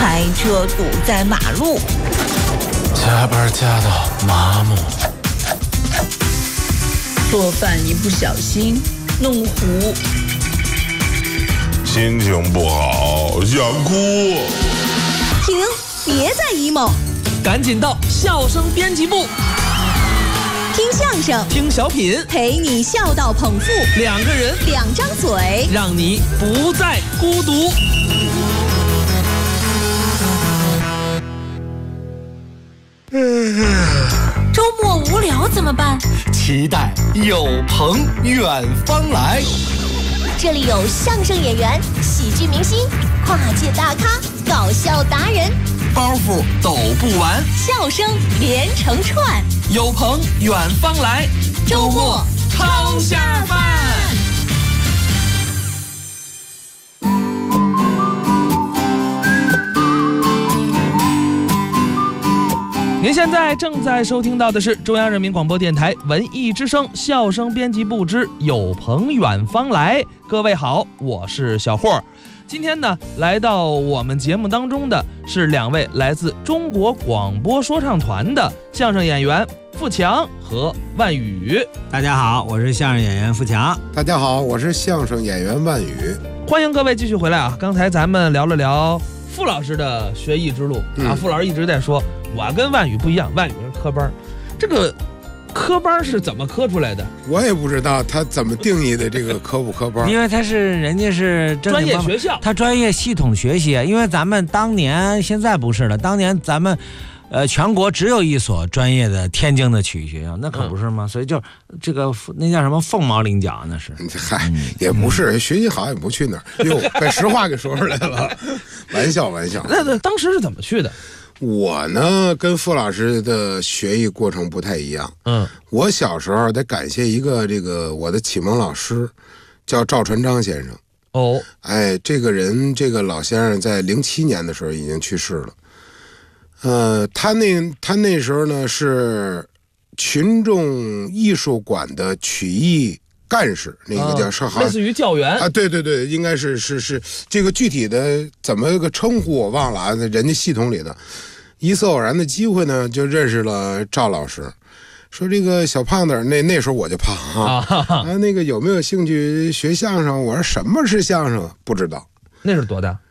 开车堵在马路， 加班加到麻木， 做饭一不小心弄糊， 心情不好想哭。 停，别再 emo， 赶紧到笑声编辑部， 听相声， 听小品， 陪你笑到捧腹， 两个人， 两张嘴， 让你不再孤独。 周末无聊怎么办？ 期待有朋远方来。 这里有相声演员、喜剧明星、跨界大咖、搞笑达人， 包袱抖不完， 笑声连成串。 有朋远方来， 周末超下饭。您现在正在收听到的是中央人民广播电台文艺之声笑声编辑部之有朋远方来。各位好，我是小霍。今天呢，来到我们节目当中的是两位来自中国广播说唱团的相声演员富强和万宇。 大家好，我是相声演员富强。 大家好，我是相声演员万宇。 欢迎各位继续回来啊！刚才咱们聊了聊傅老师的学艺之路啊，傅老师一直在说，我跟万宇不一样，万宇是科班，这个科班是怎么科出来的？ 我也不知道他怎么定义的这个科不科班， 因为他是人家是专业学校， 他专业系统学习。因为咱们当年，现在不是了，当年咱们全国只有一所专业的天津的曲艺学校，那可不是吗？所以就这个那叫什么凤毛麟角，那是。 嗨，也不是学习好也不去那儿。哟，把实话给说出来了，玩笑。 那当时是怎么去的？ 我呢，跟傅老师的学艺过程不太一样。我小时候得感谢一个我的启蒙老师，叫赵传章先生。 哦， 哎，这个人，这个老先生在07年的时候已经去世了。他那时候呢是群众艺术馆的曲艺干事，那个叫上海， 类似于教员啊，对，应该是这个具体的怎么个称呼我忘了啊，人家系统里的。一次偶然的机会呢，就认识了赵老师，说这个小胖子，那时候我就胖啊，那个有没有兴趣学相声？我说什么是相声？不知道。 那是多大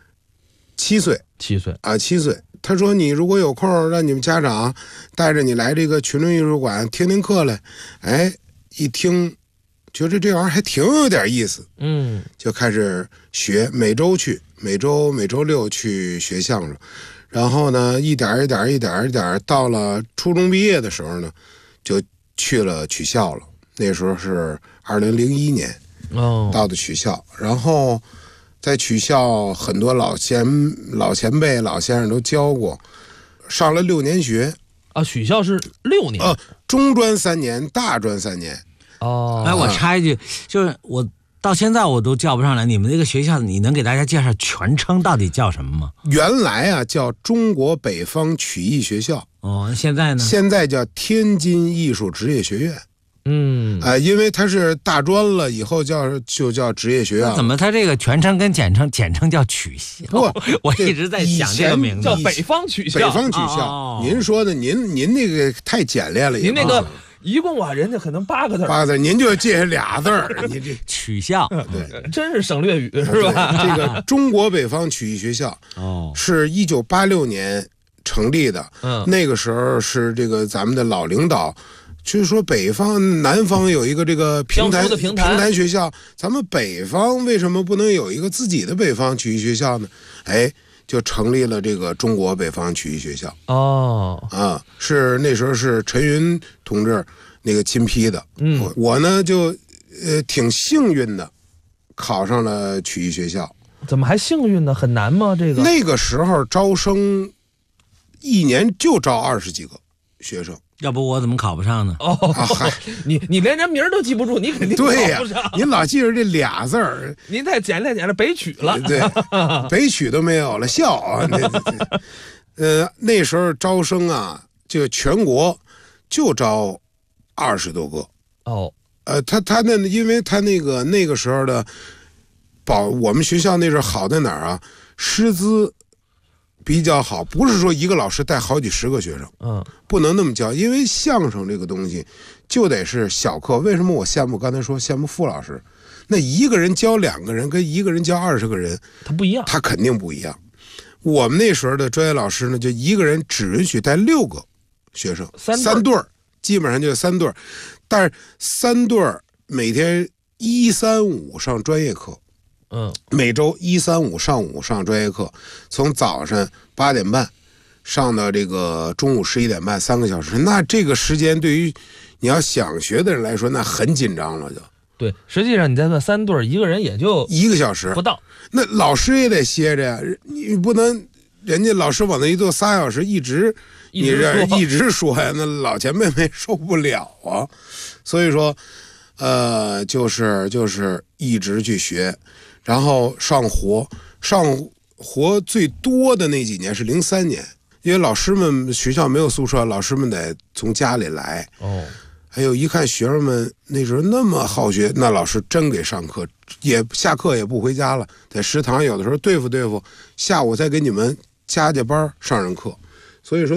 ？7岁啊，7岁。他说你如果有空，让你们家长带着你来这个群众艺术馆听听课来。哎，一听觉得这玩意儿还挺有点意思，就开始学，每周六去学相声，然后呢一点到了初中毕业的时候呢，就去了曲校了。那时候是2001年到的曲校，然后在曲校很多老前辈老先生都教过，上了6年学啊。曲校是6年， 中专3年，大专3年。 哎，我插一句，就是我到现在我都叫不上来，你们这个学校，你能给大家介绍全称到底叫什么吗？ 原来啊叫中国北方曲艺学校。 现在呢？ 现在叫天津艺术职业学院。因为它是大专了以后就叫职业学院。 怎么它这个全称跟简称叫曲校？ 不， 我一直在想这个名字， 叫北方曲校。 北方曲校，您说的，您那个太简练了。 您那个一共啊，人家可能8个字 ，8个字，您就借2字儿，你这曲校， 对， 真是省略语是吧？ 这个中国北方曲艺学校是1986年成立的。那个时候是这个咱们的老领导。就是说北方南方有一个这个平潭学校，咱们北方为什么不能有一个自己的北方曲艺学校呢？哎，就成立了这个中国北方曲艺学校。是那时候是陈云同志那个亲批的。我呢就挺幸运的考上了曲艺学校。 怎么还幸运呢？很难吗？这个那个时候招生1年就招20几个学生。 要不我怎么考不上呢？ 你连人名都记不住，你肯定对呀。您老记着这俩字儿， 您太简练北曲了。 对，北曲都没有了，校啊。那时候招生啊，就全国就招20多个。他那因为他那个时候的我们学校那时候好在哪儿啊？师资比较好，不是说一个老师带好几十个学生，不能那么教，因为相声这个东西就得是小课。为什么我羡慕刚才说羡慕傅老师？那一个人教2个人跟一个人教20个人， 他不一样， 他肯定不一样。我们那时候的专业老师呢，就一个人只允许带6个学生，3对儿，基本上就3对儿，但是3对儿每天1、3、5上专业课。每周1、3、5上午上专业课，从早上8点半上到这个中午11点半，3个小时。那这个时间对于你要想学的人来说，那很紧张了就。 对，实际上你再算3对儿，一个人也就 1个小时不到。 那老师也得歇着呀，你不能人家老师往那一坐3小时，一直说呀，那老前辈们受不了啊。所以说，就是一直去学。然后上活最多的那几年是03年，因为老师们学校没有宿舍，老师们得从家里来。还有一看学生们那时候那么好学，那老师真给上课，也下课也不回家了，在食堂有的时候对付，下午再给你们加班上课。所以说